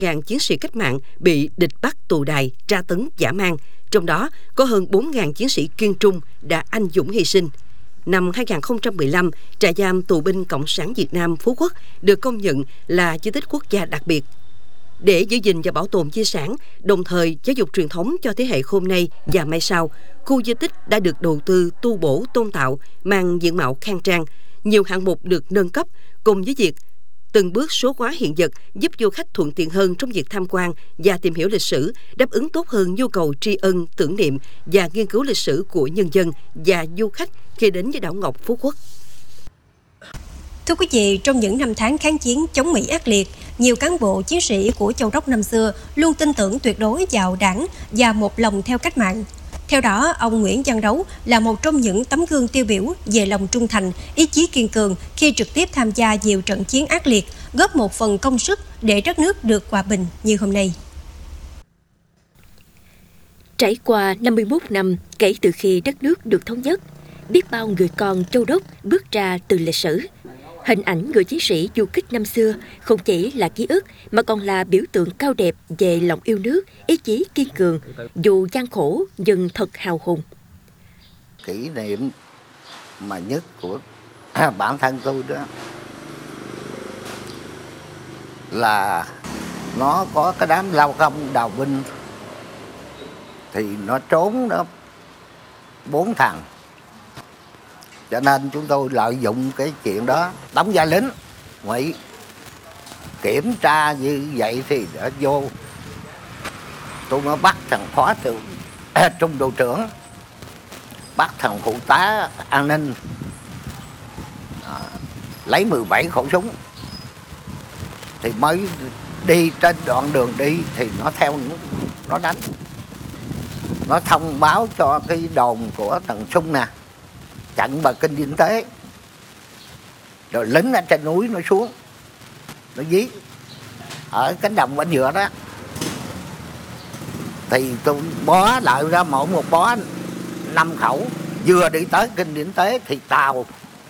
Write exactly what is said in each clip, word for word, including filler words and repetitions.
nghìn chiến sĩ cách mạng bị địch bắt tù đày, tra tấn dã man, trong đó có hơn bốn nghìn chiến sĩ kiên trung đã anh dũng hy sinh. Năm hai nghìn không trăm mười lăm, trại giam tù binh Cộng sản Việt Nam Phú Quốc được công nhận là di tích quốc gia đặc biệt. Để giữ gìn và bảo tồn di sản, đồng thời giáo dục truyền thống cho thế hệ hôm nay và mai sau, khu di tích đã được đầu tư tu bổ tôn tạo mang diện mạo khang trang. Nhiều hạng mục được nâng cấp, cùng với việc từng bước số hóa hiện vật giúp du khách thuận tiện hơn trong việc tham quan và tìm hiểu lịch sử, đáp ứng tốt hơn nhu cầu tri ân, tưởng niệm và nghiên cứu lịch sử của nhân dân và du khách khi đến với đảo Ngọc Phú Quốc. Thưa quý vị, trong những năm tháng kháng chiến chống Mỹ ác liệt, nhiều cán bộ chiến sĩ của Châu Đốc năm xưa luôn tin tưởng tuyệt đối vào Đảng và một lòng theo cách mạng. Theo đó, ông Nguyễn Văn Đấu là một trong những tấm gương tiêu biểu về lòng trung thành, ý chí kiên cường khi trực tiếp tham gia nhiều trận chiến ác liệt, góp một phần công sức để đất nước được hòa bình như hôm nay. Trải qua năm mươi mốt năm kể từ khi đất nước được thống nhất, biết bao người con Châu Đốc bước ra từ lịch sử. Hình ảnh người chiến sĩ du kích năm xưa không chỉ là ký ức mà còn là biểu tượng cao đẹp về lòng yêu nước, ý chí kiên cường, dù gian khổ nhưng thật hào hùng. Kỷ niệm mà nhất của bản thân tôi đó là nó có cái đám lao công đào binh thì nó trốn đó bốn thằng. Cho nên chúng tôi lợi dụng cái chuyện đó, đóng vai lính, Mỹ kiểm tra như vậy thì đã vô. Tôi mới bắt thằng phó trưởng, trung đội trưởng, bắt thằng phụ tá an ninh, à, lấy mười bảy khẩu súng. Thì mới đi trên đoạn đường đi thì nó theo, nó đánh. Nó thông báo cho cái đồn của thằng Sung nè, chặn bờ kênh kinh tế, rồi lính ở trên núi nó xuống, nó dí ở cánh đồng bên giữa đó. Thì tôi bó lại ra mỗi một bó năm khẩu, vừa đi tới kênh kinh tế thì tàu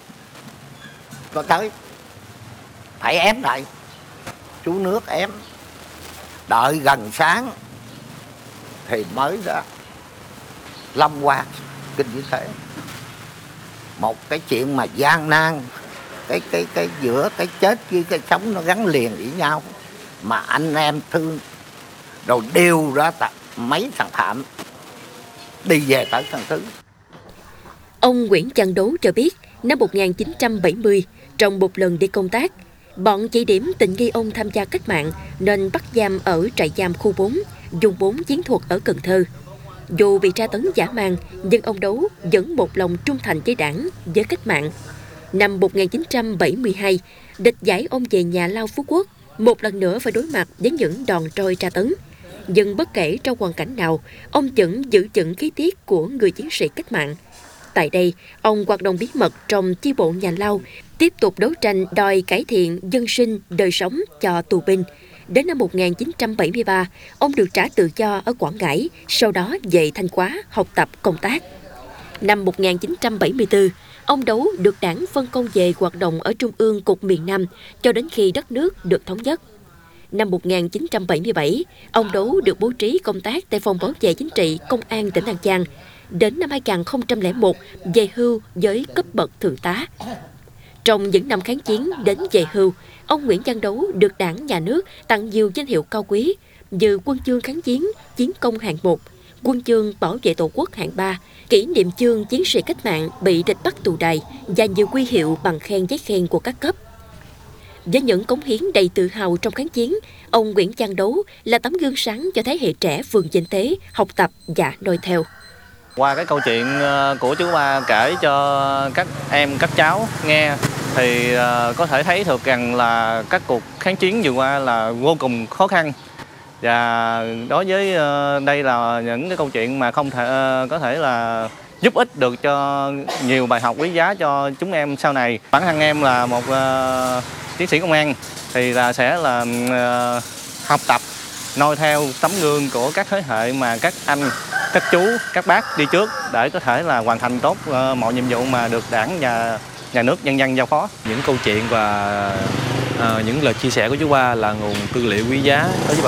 nó tới, phải ém lại, chú nước ém, đợi gần sáng thì mới ra lâm qua kênh kinh tế. Một cái chuyện mà gian nan, cái cái cái giữa cái chết với cái sống nó gắn liền với nhau, mà anh em thương rồi đều ra tập mấy thằng Phạm đi về tới căn cứ. Ông Nguyễn Văn Đấu cho biết, năm một nghìn chín trăm bảy mươi, trong một lần đi công tác, bọn chỉ điểm tình nghi ông tham gia cách mạng nên bắt giam ở trại giam khu bốn, dùng bốn chiến thuật ở Cần Thơ. Dù bị tra tấn dã man, nhưng ông Đấu vẫn một lòng trung thành với Đảng, với cách mạng. Năm một nghìn chín trăm bảy mươi hai, địch giải ông về nhà lao Phú Quốc, một lần nữa phải đối mặt với những đòn roi tra tấn. Nhưng bất kể trong hoàn cảnh nào, ông vẫn giữ vững khí tiết của người chiến sĩ cách mạng. Tại đây, ông hoạt động bí mật trong chi bộ nhà lao, tiếp tục đấu tranh đòi cải thiện dân sinh, đời sống cho tù binh. Đến năm một nghìn chín trăm bảy mươi ba, ông được trả tự do ở Quảng Ngãi, sau đó về Thanh Hóa học tập công tác. Năm một nghìn chín trăm bảy mươi tư, ông Đấu được Đảng phân công về hoạt động ở Trung ương Cục miền Nam cho đến khi đất nước được thống nhất. Năm một nghìn chín trăm bảy mươi bảy, ông Đấu được bố trí công tác tại Phòng Bảo vệ Chính trị Công an tỉnh An Giang. Đến năm hai nghìn không trăm lẻ một, về hưu với cấp bậc thượng tá. Trong những năm kháng chiến đến về hưu, ông Nguyễn Văn Đấu được Đảng, Nhà nước tặng nhiều danh hiệu cao quý như Quân chương kháng chiến, Chiến công hạng một, Quân chương Bảo vệ Tổ quốc hạng ba, Kỷ niệm chương chiến sĩ cách mạng bị địch bắt tù đày và nhiều huy hiệu bằng khen giấy khen của các cấp. Với những cống hiến đầy tự hào trong kháng chiến, ông Nguyễn Văn Đấu là tấm gương sáng cho thế hệ trẻ vươn danh thế, học tập và noi theo. Qua cái câu chuyện của chú ba kể cho các em, các cháu nghe thì có thể thấy được rằng là các cuộc kháng chiến vừa qua là vô cùng khó khăn. Và đối với đây là những cái câu chuyện mà không thể có thể là giúp ích được cho nhiều bài học quý giá cho chúng em sau này. Bản thân em là một uh, chiến sĩ công an thì là sẽ là uh, học tập, noi theo tấm gương của các thế hệ mà các anh, các chú, các bác đi trước để có thể là hoàn thành tốt uh, mọi nhiệm vụ mà được Đảng và nhà nước, nhân dân giao phó. Những câu chuyện và uh, những lời chia sẻ của chú ba là nguồn tư liệu quý giá đối với bà